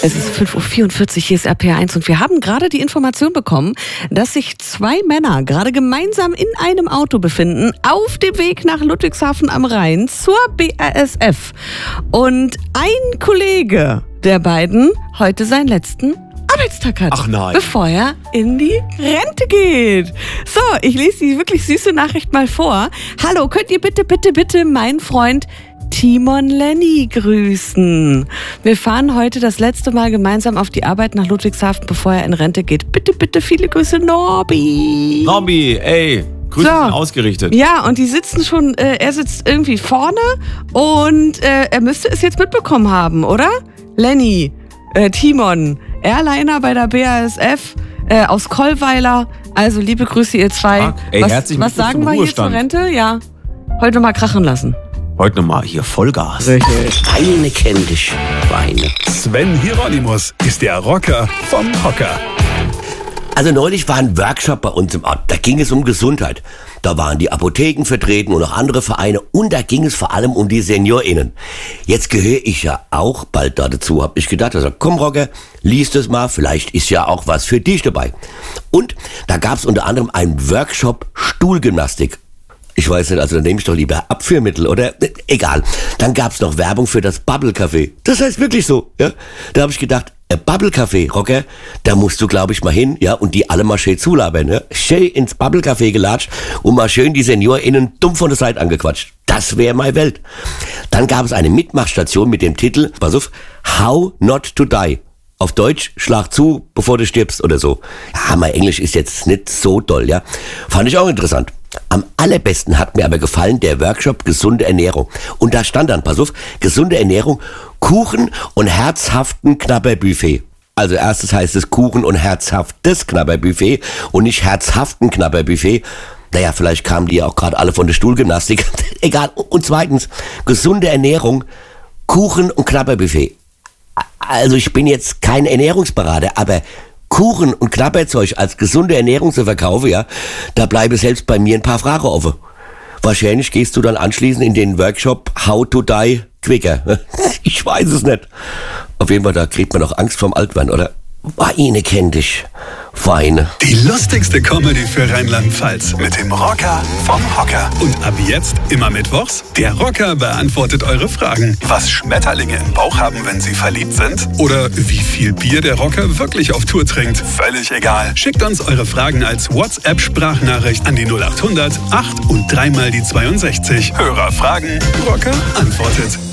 Es ist 5.44 Uhr, hier ist RPR1 und wir haben gerade die Information bekommen, dass sich zwei Männer gerade gemeinsam in einem Auto befinden, auf dem Weg nach Ludwigshafen am Rhein zur BASF. Und ein Kollege der beiden heute seinen letzten Arbeitstag hat, bevor er in die Rente geht. So, ich lese die wirklich süße Nachricht mal vor. Hallo, könnt ihr bitte meinen Freund Timon Lenny grüßen. Wir fahren heute das letzte Mal gemeinsam auf die Arbeit nach Ludwigshafen, bevor er in Rente geht. Bitte viele Grüße, Norbi. Norbi, ey, Grüße sind ausgerichtet. Ja, und die sitzen schon, er sitzt irgendwie vorne und er müsste es jetzt mitbekommen haben, oder? Lenny, Timon, Airliner bei der BASF aus Kollweiler. Also liebe Grüße, ihr zwei. Ey, was sagen wir hier zur Rente? Ja, heute mal krachen lassen. Heute nochmal hier Vollgas. Eine kennt dich, Weine. Sven Hieronymus ist der Rocker vom Hocker. Also neulich war ein Workshop bei uns im Ort. Da ging es um Gesundheit. Da waren die Apotheken vertreten und noch andere Vereine. Und da ging es vor allem um die SeniorInnen. Jetzt gehöre ich ja auch bald dazu, hab ich gedacht. Also komm Rocker, lies das mal. Vielleicht ist ja auch was für dich dabei. Und da gab es unter anderem einen Workshop Stuhlgymnastik. Ich weiß nicht, also dann nehme ich doch lieber Abführmittel, oder? Egal. Dann gab's noch Werbung für das Bubble Café. Das heißt wirklich so, ja? Da habe ich gedacht, Bubble Café, Rocker, da musst du, glaube ich, mal hin, ja? Und die alle mal schön zulabern, ja? Schön ins Bubble Café gelatscht und mal schön die SeniorInnen dumm von der Seite angequatscht. Das wäre meine Welt. Dann gab es eine Mitmachstation mit dem Titel, pass auf, How Not to Die. Auf Deutsch, schlag zu, bevor du stirbst oder so. Ja, mein Englisch ist jetzt nicht so toll, ja? Fand ich auch interessant. Am allerbesten hat mir aber gefallen der Workshop Gesunde Ernährung. Und da stand dann, pass auf, gesunde Ernährung, Kuchen und herzhaften Knabberbuffet. Also erstes heißt es Kuchen und herzhaftes Knabberbuffet und nicht herzhaften Knabberbuffet. Naja, vielleicht kamen die ja auch gerade alle von der Stuhlgymnastik. Egal. Und zweitens, gesunde Ernährung, Kuchen und Knabberbuffet. Also ich bin jetzt kein Ernährungsberater, aber Kuchen und Knabberzeug als gesunde Ernährung zu verkaufen, ja, da bleiben selbst bei mir ein paar Fragen offen. Wahrscheinlich gehst du dann anschließend in den Workshop How to Die Quicker. Ich weiß es nicht. Auf jeden Fall, da kriegt man doch Angst vorm Altwerden, oder? Weine kennt dich. Weine. Die lustigste Comedy für Rheinland-Pfalz mit dem Rocker vom Hocker. Und ab jetzt immer mittwochs, der Rocker beantwortet eure Fragen. Was Schmetterlinge im Bauch haben, wenn sie verliebt sind? Oder wie viel Bier der Rocker wirklich auf Tour trinkt? Völlig egal. Schickt uns eure Fragen als WhatsApp-Sprachnachricht an die 0800 8 und 3 mal die 62. Hörer fragen, Rocker antwortet.